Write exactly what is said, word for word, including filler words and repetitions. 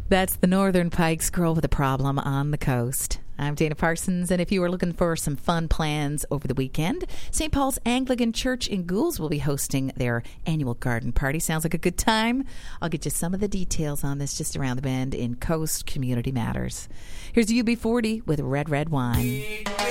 That's the Northern Pikes Girl with a Problem on the Coast. I'm Dana Parsons, and if you are looking for some fun plans over the weekend, Saint Paul's Anglican Church in Goulds will be hosting their annual garden party. Sounds like a good time. I'll get you some of the details on this just around the bend in Coast Community Matters. Here's U B forty with Red Red Wine.